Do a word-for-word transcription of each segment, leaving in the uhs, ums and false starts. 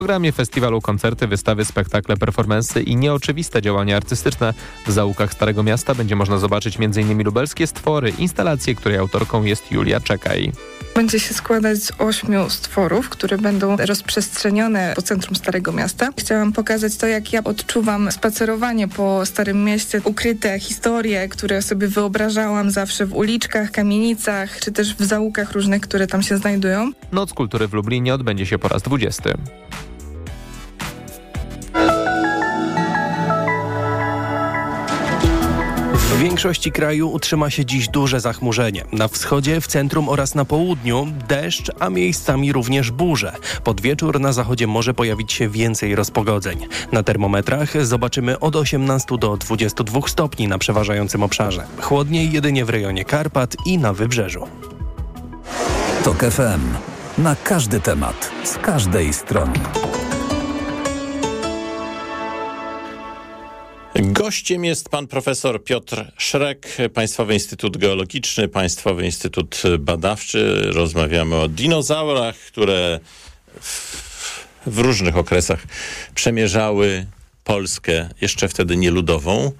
W programie festiwalu koncerty, wystawy, spektakle, performansy i nieoczywiste działania artystyczne. W zaułkach Starego Miasta będzie można zobaczyć m in lubelskie stwory, instalację, której autorką jest Julia Czekaj. Będzie się składać z ośmiu stworów, które będą rozprzestrzenione po centrum Starego Miasta. Chciałam pokazać to, jak ja odczuwam spacerowanie po Starym Mieście, ukryte historie, które sobie wyobrażałam zawsze w uliczkach, kamienicach, czy też w zaułkach różnych, które tam się znajdują. Noc Kultury w Lublinie odbędzie się po raz dwudziesty. W większości kraju utrzyma się dziś duże zachmurzenie. Na wschodzie, w centrum oraz na południu deszcz, a miejscami również burze. Pod wieczór na zachodzie może pojawić się więcej rozpogodzeń. Na termometrach zobaczymy od osiemnastu do dwudziestu dwóch stopni na przeważającym obszarze. Chłodniej jedynie w rejonie Karpat i na wybrzeżu. TOK F M. Na każdy temat, z każdej strony. Gościem jest pan profesor Piotr Szrek, Państwowy Instytut Geologiczny, Państwowy Instytut Badawczy. Rozmawiamy o dinozaurach, które w, w różnych okresach przemierzały Polskę, jeszcze wtedy nieludową.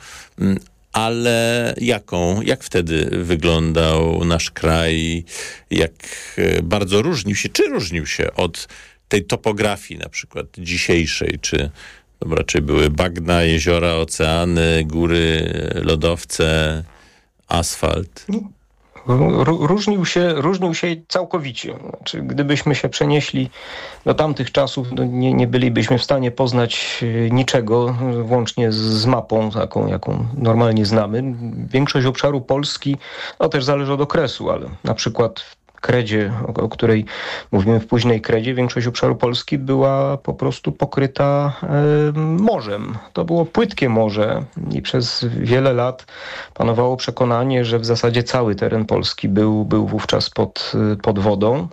Ale jaką, jak wtedy wyglądał nasz kraj, jak bardzo różnił się, czy różnił się od tej topografii na przykład dzisiejszej, czy to raczej były bagna, jeziora, oceany, góry, lodowce, asfalt? Różnił się, różnił się całkowicie. Znaczy, gdybyśmy się przenieśli do tamtych czasów, no nie, nie bylibyśmy w stanie poznać niczego, włącznie z mapą taką, jaką normalnie znamy. Większość obszaru Polski, no też zależy od okresu, ale na przykład Kredzie, o, o której mówimy w późnej Kredzie, większość obszaru Polski była po prostu pokryta e, morzem. To było płytkie morze i przez wiele lat panowało przekonanie, że w zasadzie cały teren Polski był, był wówczas pod, pod wodą.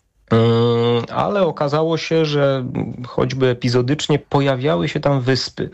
Ale okazało się, że choćby epizodycznie pojawiały się tam wyspy.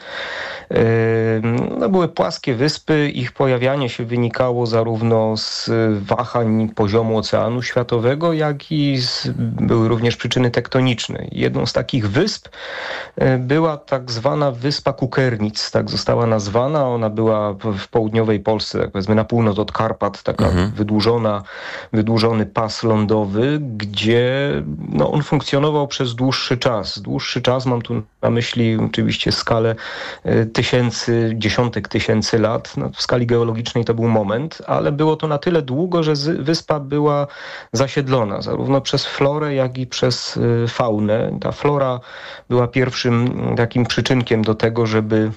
No, były płaskie wyspy, ich pojawianie się wynikało zarówno z wahań poziomu oceanu światowego, jak i z, były również przyczyny tektoniczne. Jedną z takich wysp była tak zwana wyspa Kukernic, tak została nazwana. Ona była w południowej Polsce, tak powiedzmy na północ od Karpat, taka mhm. wydłużona, wydłużony pas lądowy, gdzie no, on funkcjonował przez dłuższy czas. Dłuższy czas, mam tu na myśli oczywiście skalę tysięcy, dziesiątek tysięcy lat. No, w skali geologicznej to był moment, ale było to na tyle długo, że wyspa była zasiedlona zarówno przez florę, jak i przez faunę. Ta flora była pierwszym takim przyczynkiem do tego, żeby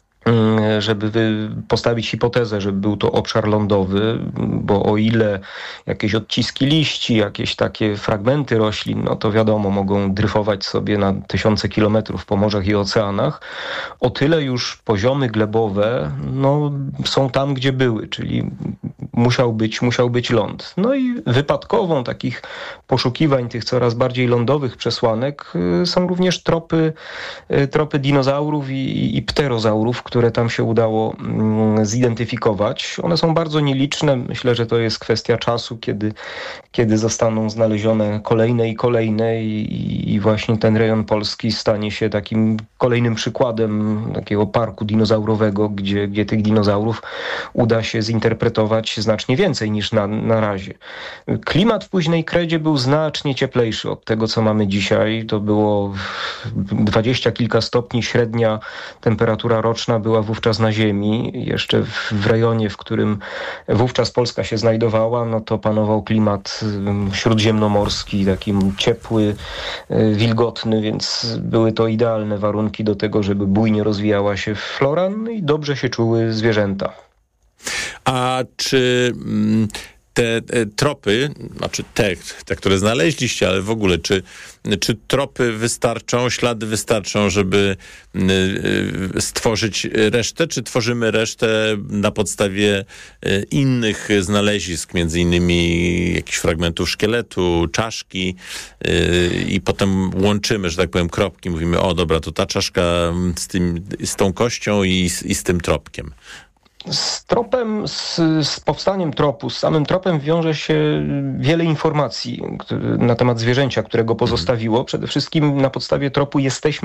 żeby postawić hipotezę, że był to obszar lądowy, bo o ile jakieś odciski liści, jakieś takie fragmenty roślin, no to wiadomo, mogą dryfować sobie na tysiące kilometrów po morzach i oceanach, o tyle już poziomy glebowe no, są tam, gdzie były, czyli musiał być, musiał być ląd. No i wypadkową takich poszukiwań tych coraz bardziej lądowych przesłanek są również tropy, tropy dinozaurów i, i pterozaurów, które tam się udało zidentyfikować. One są bardzo nieliczne. Myślę, że to jest kwestia czasu, kiedy, kiedy zostaną znalezione kolejne i kolejne i, i właśnie ten rejon Polski stanie się takim kolejnym przykładem takiego parku dinozaurowego, gdzie, gdzie tych dinozaurów uda się zinterpretować znacznie więcej niż na, na razie. Klimat w późnej Kredzie był znacznie cieplejszy od tego, co mamy dzisiaj. To było dwadzieścia kilka stopni, średnia temperatura roczna była wówczas na ziemi. Jeszcze w, w rejonie, w którym wówczas Polska się znajdowała, no to panował klimat śródziemnomorski, taki ciepły, wilgotny, więc były to idealne warunki do tego, żeby bujnie rozwijała się flora, no i dobrze się czuły zwierzęta. A czy te, te tropy, znaczy te, te, które znaleźliście, ale w ogóle, czy, czy tropy wystarczą, ślady wystarczą, żeby stworzyć resztę, czy tworzymy resztę na podstawie innych znalezisk, między innymi jakichś fragmentów szkieletu, czaszki i potem łączymy, że tak powiem, kropki, mówimy, o dobra, to ta czaszka z, tym, z tą kością i z, i z tym tropkiem. Z tropem, z, z powstaniem tropu, z samym tropem wiąże się wiele informacji na temat zwierzęcia, którego pozostawiło. Przede wszystkim na podstawie tropu jesteśmy